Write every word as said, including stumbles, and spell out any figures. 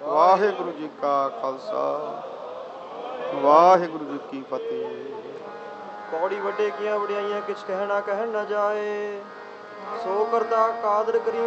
ਵਾਹਿਗੁਰੂ ਜੀ ਕਾ ਖਾਲਸਾ ਵਾਹਿਗੁਰੂ ਜੀ ਕੀ ਫਤਿਹ। ਕੌੜੀ ਵੱਡੇ ਕੀਆਂ ਵਡਿਆਈਆਂ ਕਿਛ ਕਹਿਣਾ ਕਹਿਣ ਨਾ ਜਾਏ, ਸੋ ਕਰਤਾ ਕਾਦਰ ਕਰੀ